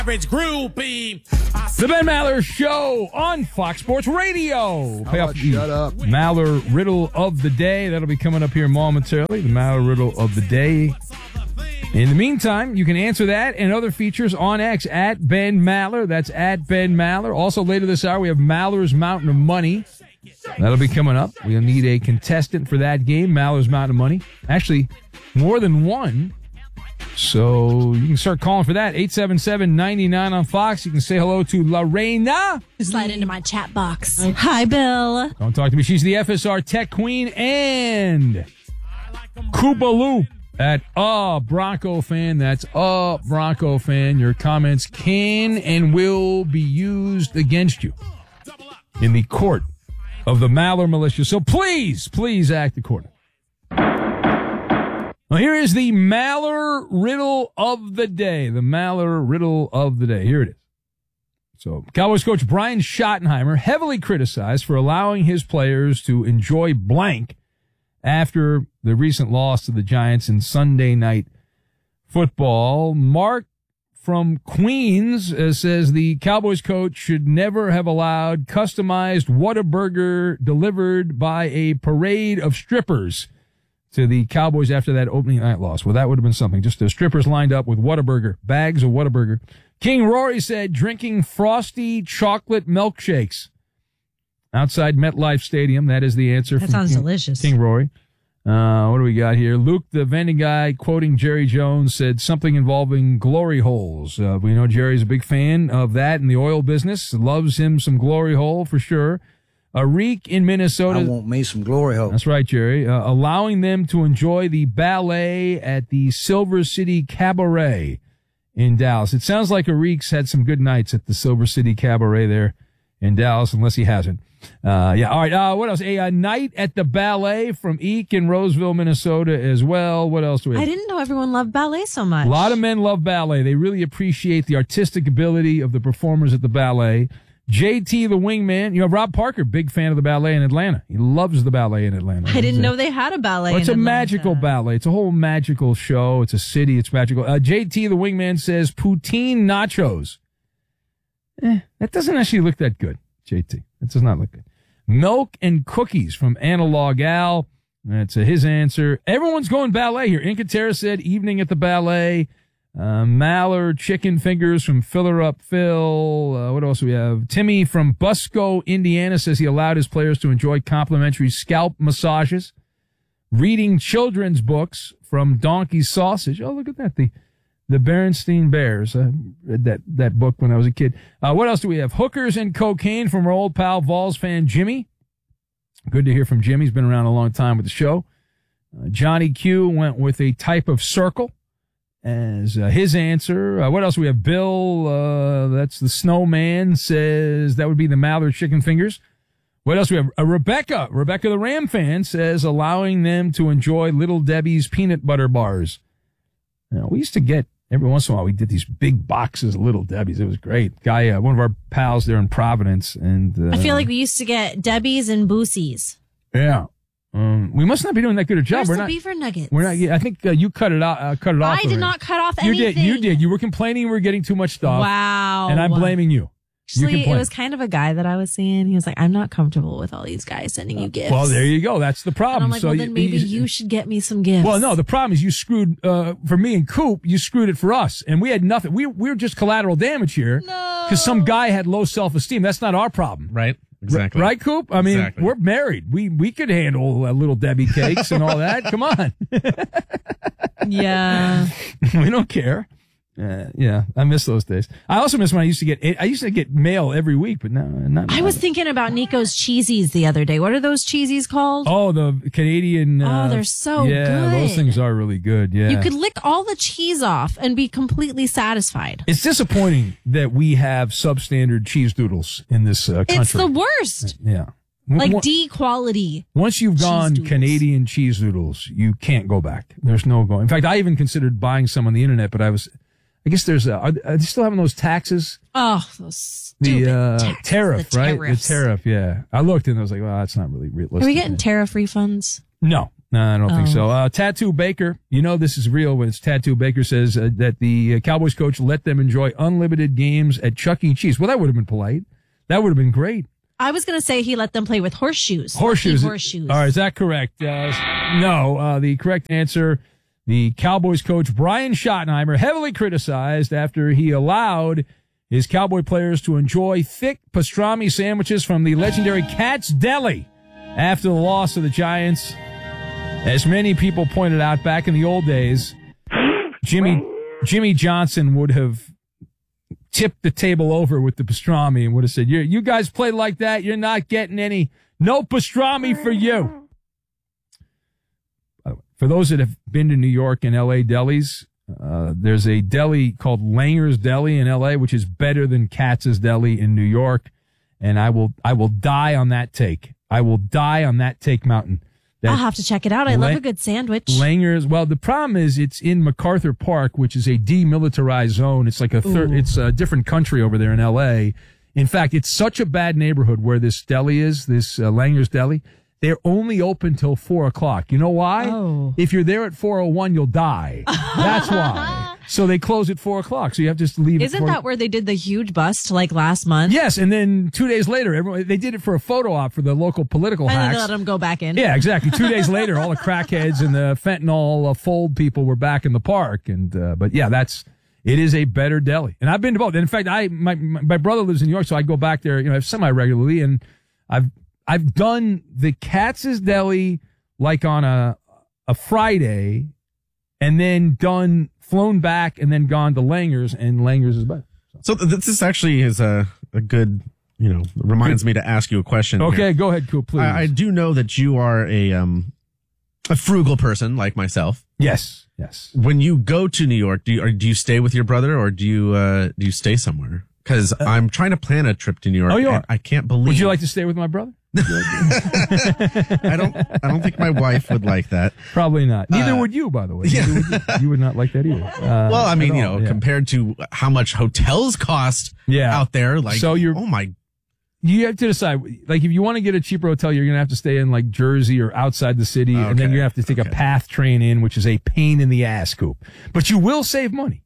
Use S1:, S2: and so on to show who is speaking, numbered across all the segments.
S1: Average groupie.
S2: The Ben Maller Show on Fox Sports Radio.
S3: Shut up.
S2: Maller Riddle of the Day. That'll be coming up here momentarily. The Maller Riddle of the Day. In the meantime, you can answer that and other features on X at Ben Maller. That's at Ben Maller. Also, later this hour, we have Maller's Mountain of Money. That'll be coming up. We'll need a contestant for that game, Maller's Mountain of Money. Actually, more than one. So you can start calling for that. 877-99 on Fox. You can say hello to Lorena.
S4: Slide into my chat box. Hi, Bill.
S2: Don't talk to me. She's the FSR Tech Queen and Koopa Loop at Bronco fan. That's Bronco fan. Your comments can and will be used against you in the court of the Maller militia. So please act accordingly. Well, here is the Maller Riddle of the Day. The Maller Riddle of the Day. Here it is. So, Cowboys coach Brian Schottenheimer heavily criticized for allowing his players to enjoy blank after the recent loss to the Giants in Sunday Night Football. Mark from Queens says the Cowboys coach should never have allowed customized Whataburger delivered by a parade of strippers to the Cowboys after that opening night loss. Well, that would have been something. Just the strippers lined up with Whataburger, bags of Whataburger. King Rory said drinking frosty chocolate milkshakes outside MetLife Stadium. That is the answer.
S4: That sounds delicious.
S2: King Rory. What do we got here? Luke, the vending guy, quoting Jerry Jones, said something involving glory holes. We know Jerry's a big fan of that in the oil business. Loves him some glory hole for sure. Arik in Minnesota.
S3: I want me some glory hole.
S2: That's right, Jerry. Allowing them to enjoy the ballet at the Silver City Cabaret in Dallas. It sounds like Arik's had some good nights at the Silver City Cabaret there in Dallas, unless he hasn't. Yeah. All right. What else? A night at the ballet from Eek in Roseville, Minnesota as well. What else do we have?
S4: I didn't know everyone loved ballet so much.
S2: A lot of men love ballet. They really appreciate the artistic ability of the performers at the ballet. JT the Wingman, Rob Parker, big fan of the ballet in Atlanta. He loves the ballet in Atlanta.
S4: I didn't know they had a ballet.
S2: It's a magical ballet. It's a whole magical show. It's a city. It's magical. JT the Wingman says poutine nachos. That doesn't actually look that good, JT. It does not look good. Milk and cookies from Analog Al. That's his answer. Everyone's going ballet here. Incatera said evening at the ballet. Maller chicken fingers from Filler Up Phil. What else do we have? Timmy from Busco, Indiana says he allowed his players to enjoy complimentary scalp massages. Reading children's books from Donkey Sausage. Oh, look at that. The Berenstein Bears. I read that book when I was a kid. What else do we have? Hookers and cocaine from our old pal Vols fan Jimmy. Good to hear from Jimmy. He's been around a long time with the show. Johnny Q went with a type of circle as his answer. What else do we have? Bill, that's the snowman, says that would be the Maller chicken fingers. What else do we have? Rebecca the Ram fan, says allowing them to enjoy Little Debbie's peanut butter bars. We used to get, every once in a while, we did these big boxes of Little Debbie's. It was great. Guy, one of our pals there in Providence. And
S4: I feel like we used to get Debbie's and Boosie's.
S2: Yeah. We must not be doing that good a job.
S4: Where's the beaver nuggets?
S2: We're not. I think you cut it off.
S4: I did not cut off anything.
S2: You did. You were complaining we were getting too much stuff.
S4: Wow.
S2: And I'm blaming you.
S4: Actually, it was kind of a guy that I was seeing. He was like, I'm not comfortable with all these guys sending you gifts.
S2: Well, there you go. That's the problem.
S4: And I'm like, well, then maybe you should get me some gifts.
S2: Well, no, the problem is you screwed, for me and Coop, you screwed it for us. And we had nothing. We were just collateral damage here.
S4: No.
S2: Because some guy had low self-esteem. That's not our problem.
S5: Right. Exactly.
S2: Right, Coop? I mean, We're married. We could handle Little Debbie cakes and all that. Come on.
S4: Yeah.
S2: We don't care. Yeah, I miss those days. I also miss when I used to get mail every week, but no, not.
S4: I was thinking about Nico's Cheesies the other day. What are those cheesies called?
S2: Oh, the Canadian.
S4: They're so good.
S2: Yeah, those things are really good. Yeah.
S4: You could lick all the cheese off and be completely satisfied.
S2: It's disappointing that we have substandard cheese doodles in this country.
S4: It's the worst.
S2: Yeah.
S4: Like D quality.
S2: Once you've gone Canadian cheese doodles, you can't go back. There's no going. In fact, I even considered buying some on the internet, but I guess there's are they still having those taxes?
S4: Oh, those stupid taxes,
S2: tariff,
S4: the
S2: right?
S4: tariffs.
S2: The tariff, yeah. I looked and I was like, well, that's not really realistic.
S4: Are we getting tariff refunds?
S2: No. No, I don't think so. Tattoo Baker, you know this is real when it's Tattoo Baker says that the Cowboys coach let them enjoy unlimited games at Chuck E. Cheese. Well, that would have been polite. That would have been great.
S4: I was going to say he let them play with horseshoes.
S2: Horseshoes.
S4: Horseshoes.
S2: All right, is that correct? No. The correct answer, the Cowboys coach Brian Schottenheimer heavily criticized after he allowed his Cowboy players to enjoy thick pastrami sandwiches from the legendary Katz Deli after the loss of the Giants. As many people pointed out, back in the old days, Jimmy Johnson would have tipped the table over with the pastrami and would have said, you guys play like that, you're not getting no pastrami for you. For those that have been to New York and L.A. delis, there's a deli called Langer's Deli in L.A., which is better than Katz's Deli in New York, and I will die on that take. I will die on that take mountain.
S4: I'll have to check it out. I love a good sandwich.
S2: Langer's. Well, the problem is it's in MacArthur Park, which is a demilitarized zone. It's like it's a different country over there in L.A. In fact, it's such a bad neighborhood where this deli is, this Langer's Deli. They're only open till 4:00. You know why?
S4: Oh.
S2: If you're there at 4:01, you'll die. That's why. So they close at 4:00. So you have to just leave.
S4: Isn't that where they did the huge bust like last month?
S2: Yes, and then 2 days later, they did it for a photo op for the local political hacks.
S4: And then they let them go back in.
S2: Yeah, exactly. 2 days later, all the crackheads and the fentanyl fold people were back in the park. But yeah, it is a better deli. And I've been to both. And in fact, my brother lives in New York, so I go back there, semi-regularly, and I've done the Katz's Deli like on a Friday, and then flown back and then gone to Langer's, and Langer's is better.
S1: So this actually is a good, reminds me to ask you a question.
S2: Okay,
S1: here.
S2: Go ahead, Coop, please.
S1: I do know that you are a frugal person like myself.
S2: Yes.
S1: When you go to New York, do you stay with your brother, or do you stay somewhere? Because I'm trying to plan a trip to New York.
S2: Oh, you are?
S1: I can't believe.
S2: Would you like to stay with my brother?
S1: I don't think my wife would like that.
S2: Probably not. Neither would you, by the way.
S1: Yeah.
S2: You would not like that either.
S1: Well, I mean, compared to how much hotels cost out there,
S2: you have to decide, like, if you want to get a cheaper hotel, you're going to have to stay in, like, Jersey or outside the city, and then you have to take a PATH train in, which is a pain in the ass, Coop. But you will save money.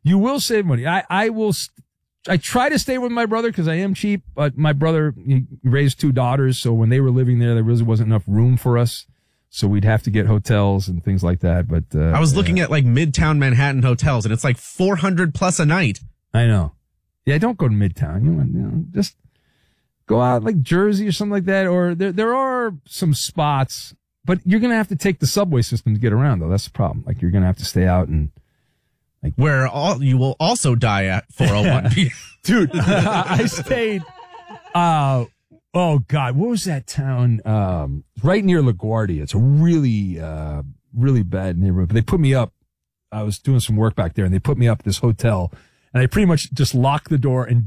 S2: I try to stay with my brother because I am cheap, but my brother, he raised 2 daughters, so when they were living there really wasn't enough room for us, so we'd have to get hotels and things like that. But
S1: I was looking at, like, Midtown Manhattan hotels, and it's like $400 plus a night.
S2: I know. Yeah, don't go to Midtown. Just go out like Jersey or something like that, or there are some spots, but you're going to have to take the subway system to get around, though. That's the problem. Like, you're going to have to stay out and...
S1: Where you will also die at 4:01 p.m.
S2: Dude, I stayed, oh God, what was that town? Right near LaGuardia. It's a really, really bad neighborhood. But they put me up. I was doing some work back there, and they put me up at this hotel, and I pretty much just locked the door and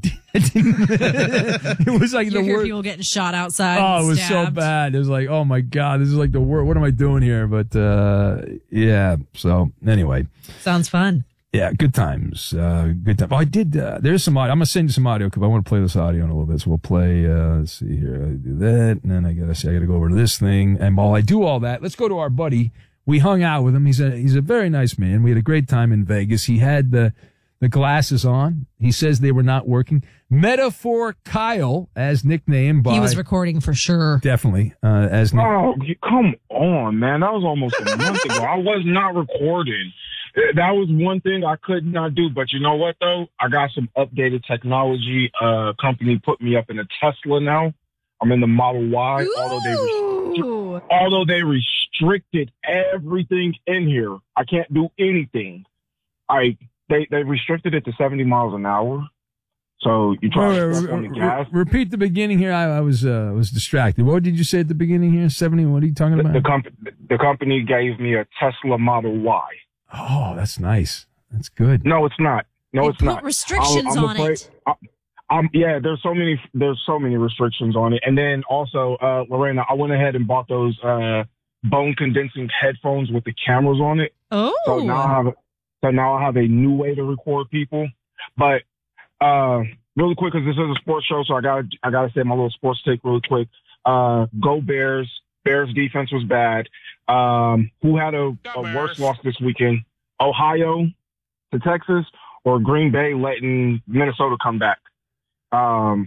S2: it was like
S4: you
S2: the
S4: hear
S2: worst.
S4: People getting shot outside.
S2: Oh, it was so bad. It was like, oh my God, this is like the worst. What am I doing here? But, yeah. So anyway.
S4: Sounds fun.
S2: Yeah, good times. Good time. Oh, I did. There's some audio. I'm gonna send you some audio because I want to play this audio in a little bit. So we'll play. Let's see here. I do that, and then I gotta go over to this thing. And while I do all that, let's go to our buddy. We hung out with him. He's a very nice man. We had a great time in Vegas. He had the glasses on. He says they were not working. Metaphor Kyle, as nicknamed by.
S4: He was recording for sure.
S2: Definitely.
S5: Oh, come on, man. That was almost a month ago. I was not recording. That was one thing I could not do. But you know what, though? I got some updated technology. Company put me up in a Tesla now. I'm in the Model Y.
S4: Ooh.
S5: Although they restricted everything in here. I can't do anything. They restricted it to 70 miles an hour. So you try to step on the gas.
S2: Repeat the beginning here. I was distracted. What did you say at the beginning here? 70? What are you talking about?
S5: The company gave me a Tesla Model Y.
S2: Oh, that's nice. That's good.
S5: No, it's not. No, it's not.
S4: Put restrictions on it.
S5: Yeah, there's so many restrictions on it. And then also, Lorena, I went ahead and bought those bone condensing headphones with the cameras on it.
S4: Oh.
S5: So now I have a new way to record people. But really quick, because this is a sports show, so I gotta say my little sports take really quick. Go Bears. Bears defense was bad. Who had a worse loss this weekend? Ohio to Texas, or Green Bay letting Minnesota come back?
S2: I'm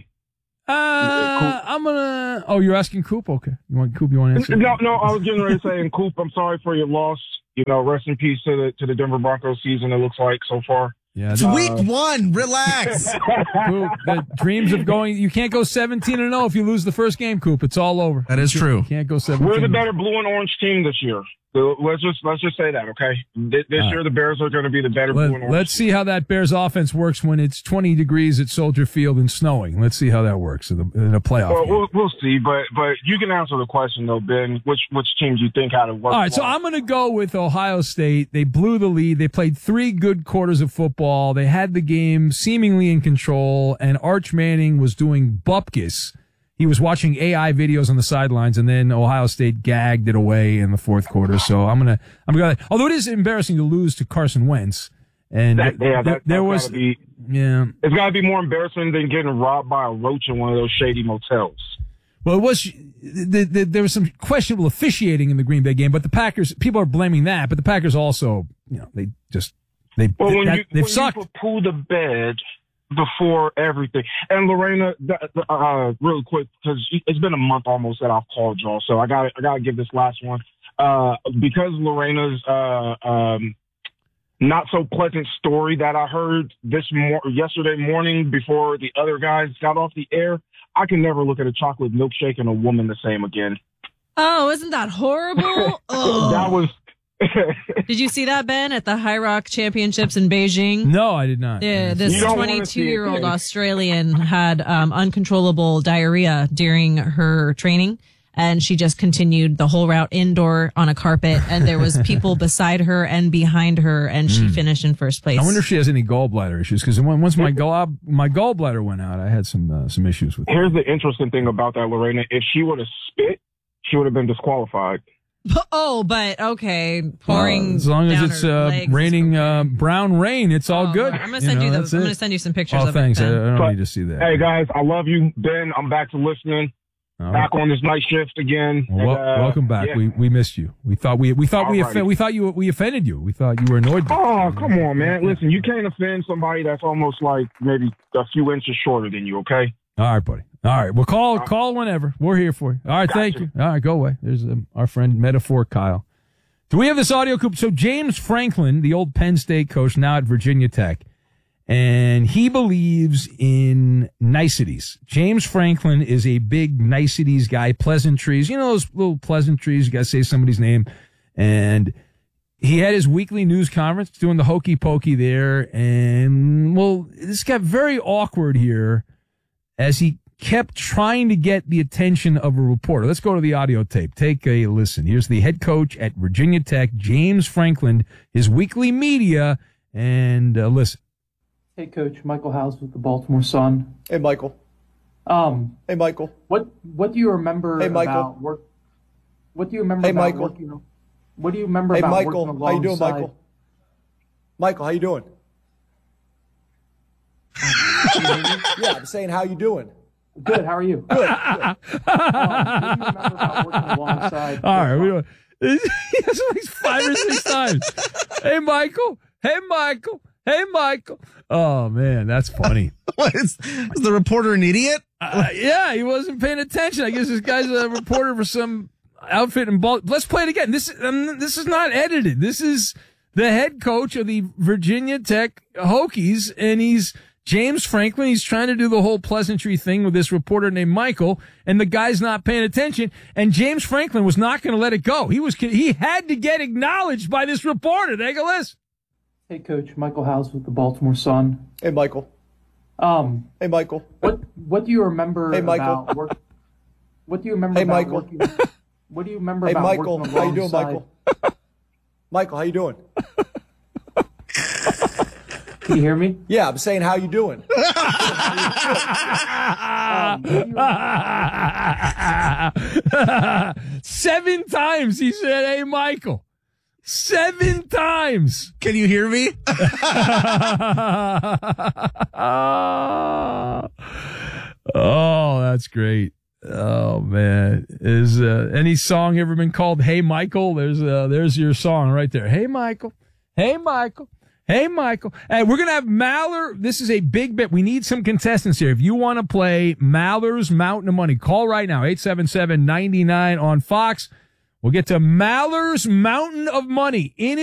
S2: gonna. Oh, you're asking Coop? Okay, you want Coop? You want to answer?
S5: No. I was getting ready to say, Coop, I'm sorry for your loss. Rest in peace to the Denver Broncos season. It looks like so far.
S2: Yeah,
S1: it's week one. Relax.
S2: Coop, the dreams of going. You can't go 17-0 if you lose the first game, Coop. It's all over.
S1: That is true.
S2: You can't go 17.
S5: We're the better blue and orange team this year. So let's just say that, okay? This year the Bears are going to be the better blue and orange.
S2: Let's see how that Bears offense works when it's 20 degrees at Soldier Field and snowing. Let's see how that works in a playoff game.
S5: We'll see, but you can answer the question though, Ben. Which team do you think had it work?
S2: All right, so I'm going to go with Ohio State. They blew the lead. They played 3 good quarters of football. They had the game seemingly in control, and Arch Manning was doing bupkis. He was watching AI videos on the sidelines, and then Ohio State gagged it away in the fourth quarter. So I'm gonna. Although it is embarrassing to lose to Carson Wentz, and there was,
S5: it's got to be more embarrassing than getting robbed by a roach in one of those shady motels.
S2: Well, it was. There was some questionable officiating in the Green Bay game, but the Packers. People are blaming that, but the Packers also, they've sucked.
S5: You pull the bed before everything. And Lorena, real quick, because it's been a month almost that I've called y'all, so I gotta give this last one. Because Lorena's not so pleasant story that I heard yesterday morning before the other guys got off the air, I can never look at a chocolate milkshake and a woman the same again.
S4: Oh, isn't that horrible? Oh.
S5: That was.
S4: Did you see that, Ben, at the High Rock Championships in Beijing?
S2: No, I did not.
S4: Yeah, this 22-year-old Australian had uncontrollable diarrhea during her training, and she just continued the whole route indoor on a carpet, and there was people beside her and behind her, and she finished in first place.
S2: I wonder if she has any gallbladder issues, because once my gallbladder went out, I had some issues with it.
S5: Here's the interesting thing about that, Lorena. If she would have spit, she would have been disqualified.
S4: Oh, but okay, pouring.
S2: As long as it's raining brown rain, it's all good.
S4: I'm gonna send you those. I'm gonna send you some pictures.
S2: Oh,
S4: of
S2: thanks.
S4: it,
S2: I don't need to see that.
S5: Hey guys, I love you, Ben. I'm back to listening. Back on this night shift again.
S2: Well, welcome back. Yeah. We missed you. We thought we offended you. We thought you were annoyed.
S5: Oh, come on, man. Listen, you can't offend somebody that's almost like maybe a few inches shorter than you. Okay.
S2: All right, buddy. All right. Well, call whenever. We're here for you. All right. Thank you. All right. Go away. There's our friend Metaphor Kyle. Do we have this audio, Coop? So James Franklin, the old Penn State coach, now at Virginia Tech, and he believes in niceties. James Franklin is a big niceties guy, pleasantries. You know those little pleasantries, you got to say somebody's name. And he had his weekly news conference doing the hokey pokey there. And, well, this got very awkward here as he kept trying to get the attention of a reporter. Let's go to the audio tape. Take a listen. Here's the head coach at Virginia Tech, James Franklin, his weekly media, and listen.
S6: Hey, Coach. Michael Howes with the Baltimore Sun.
S3: Hey, Michael. Hey, Michael.
S6: What do you remember about work? What do you remember about
S3: Michael.
S6: working? What do you remember
S3: hey,
S6: about
S3: Michael.
S6: working alongside?
S3: How you doing, Michael? Michael, how you doing? Yeah, I'm saying, how you doing?
S6: Good. How are you?
S3: Good.
S6: What do you remember about working alongside?
S2: All right. He has like 5 or 6 times. Hey, Michael. Hey, Michael. Hey, Michael. Oh, man, that's funny.
S1: What is the reporter an idiot?
S2: Yeah, he wasn't paying attention. I guess this guy's a reporter for some outfit in Baltimore. Let's play it again. This is not edited. This is the head coach of the Virginia Tech Hokies, and he's James Franklin. He's trying to do the whole pleasantry thing with this reporter named Michael, and the guy's not paying attention. And James Franklin was not going to let it go. He had to get acknowledged by this reporter. Take a listen.
S6: Hey, Coach. Michael Howes with the Baltimore Sun.
S3: Hey, Michael. Hey, Michael.
S6: What do you remember about work? What do you remember about
S3: Michael.
S6: working? What do you remember
S3: hey,
S6: about
S3: Michael.
S6: working
S3: How you doing,
S6: alongside?
S3: Michael? Michael, how you doing?
S6: Can you hear me?
S3: Yeah, I'm saying, how you doing?
S2: 7 times he said, hey, Michael. 7 times.
S1: Can you hear me?
S2: Oh, that's great. Oh, man. Is any song ever been called Hey Michael? There's your song right there. Hey Michael. Hey Michael. Hey Michael. Hey, we're going to have Maller. This is a big bet. We need some contestants here. If you want to play Maller's Mountain of Money, call right now. 877-99 on Fox. We'll get to Maller's Mountain of Money in